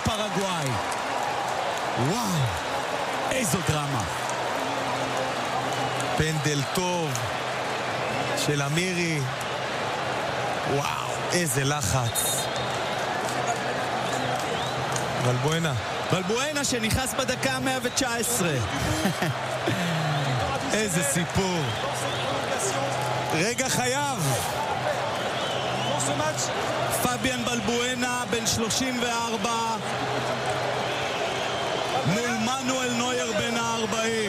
פרגוואי. וואו, איזו דרמה. פנדל טוב של אמירי. וואו, איזה לחץ. בלבואנה שנכנס בדקה 119. איזה סיפור. רגע חייב. פביאן בלבואנה בן 34 מול מנואל נויר בן 40.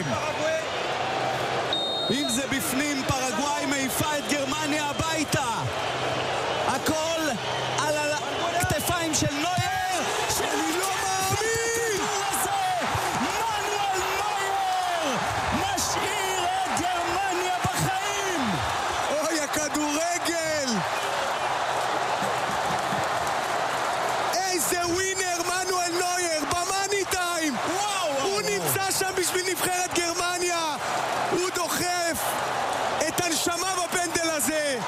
אם זה בפנים, פרגוואי מעיפה את גרמניה הביתה. הכל על הכתפיים של נויר, שאני לא מאמין. מנואל נויר משאיר את גרמניה בחיים. אוי, הכדורגל. איזה ווינר מנואל נויר במאני טיים. הוא נמצא שם בשביל נבחרת גרמניה. הוא דוחף את הנשמה בפנדל הזה.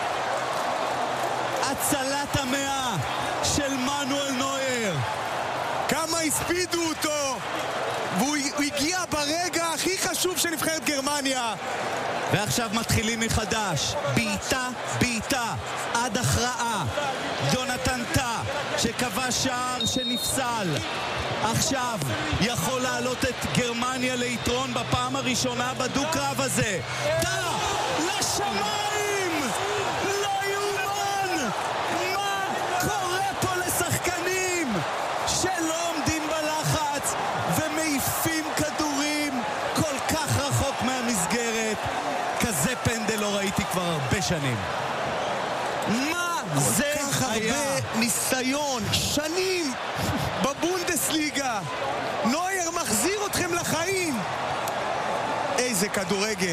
הצלת המאה של מנואל נויר. כמה הספידו אותו, והוא הגיע ברגע הכי חשוב של נבחרת גרמניה. ועכשיו מתחילים מחדש. בעיטה עד הכרעה. יונתן טה שקבע שער שנפסל עכשיו יכול לעלות את גרמניה ליתרון בפעם הראשונה בדו-קרב הזה. טה לשמיים! לא יאומן! מה קורה פה לשחקנים שלא עומדים בלחץ ומעיפים כדורים כל כך רחוק מהמסגרת? כזה פנדל לא ראיתי כבר הרבה שנים. מה זה היה? כל כך הרבה ניסיון, שנים בבונדסליגה. נויר מחזיר אתכם לחיים. איזה כדורגל.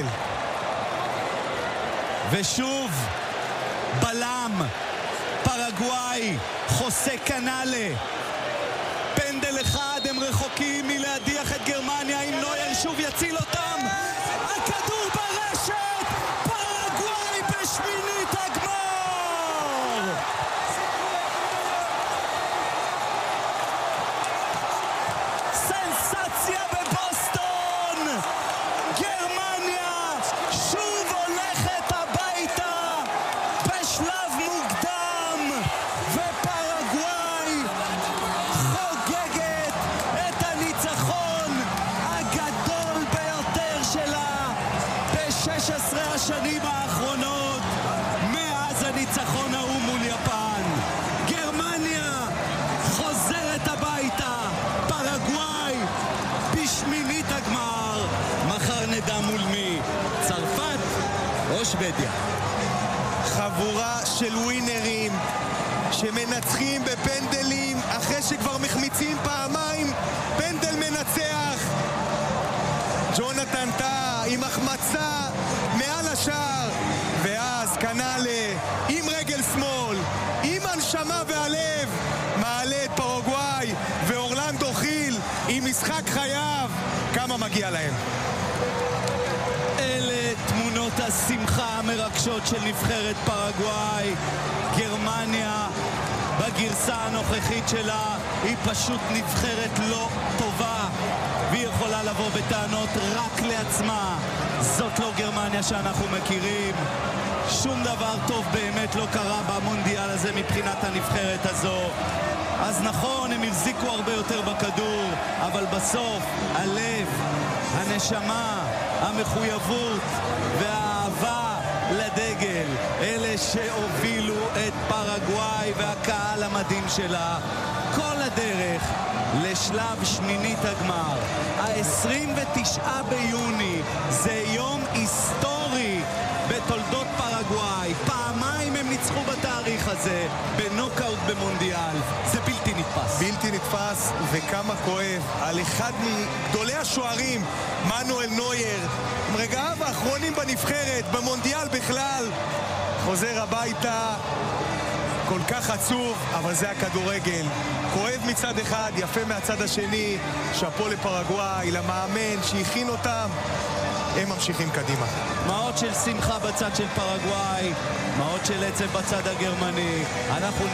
ושוב בלם פרגוואי חוסה קנאלה. פנדל אחד, הם רחוקים מלהדיח את גרמניה. אם נויר שוב יציל אותם, הכדור ברשת. פרגוואי בשמינית הגמר. סנסציה בבוסטון. גרמניה שוב הולכת הביתה בשלב מוקדם, ופרגוואי חוגגת את הניצחון הגדול ביותר שלה ב-16 השנים האחרונות מאז הניצחון ההוא מול יפן. גרמניה חוזרת הביתה, פרגוואי בשמינית הגמר. מחר נדע מול מי, צרפת או שוודיה. חבורה של ווינרים שמנצחים בפנדלים אחרי שכבר מחמיצים פעמיים. פנדל מנצח. ג'ונתן טה עם החמצה מעל השער, ואז קנאלה עם רגל שמאל, עם הנשמה והלב, מעלה את פרגוואי, ואורלנדו חיל עם משחק חייו. כמה מגיע להם. אלה תמונות השמחה המרגשות של נבחרת פרגוואי. גרמניה בגרסה הנוכחית שלה היא פשוט נבחרת לא טובה, והיא יכולה לבוא בטענות רק לעצמה. זאת לא גרמניה שאנחנו מכירים. שום דבר טוב באמת לא קרה במונדיאל הזה מבחינת הנבחרת הזו. אז נכון, הם החזיקו הרבה יותר בכדור, אבל בסוף הלב, הנשמה, המחויבות והאהבה לדגל, אלה שהובילו את פרגוואי והקהל המדהים שלה כל הדרך לשלב שמינית הגמר. ה-29 ביוני זה יום היסטורי בתולדות פרגוואי. פעמיים הם ניצחו בתאריך הזה בנוקאוט במונדיאל. זה בלתי נתפס. בלתי נתפס, וכמה כואב על אחד מגדולי השוערים, מנואל נויר, עם רגעיו האחרונים בנבחרת, במונדיאל בכלל, חוזר הביתה. כל כך עצוב, אבל זה הכדורגל. כואב מצד אחד, יפה מהצד השני. שאפו לפרגוואי, למאמן שהכין אותם. הם ממשיכים קדימה. מעות של שמחה בצד של פרגוואי, מעות של עצב בצד הגרמני. אנחנו